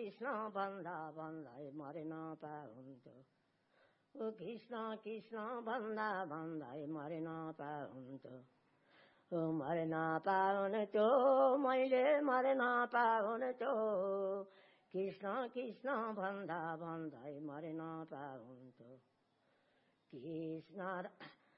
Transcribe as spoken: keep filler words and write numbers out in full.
कृष्ण भन्दा भन्दै मरे नपाउन्थ्यो कृष्ण कृष्ण भन्दा भन्दै मरे नपाउन्थ्यो मरे नपाउन्थ्यो मैले मरे नपाउन्थ्यो कृष्ण कृष्ण भन्दा भन्दै मरे नपाउन्थ्यो कृष्ण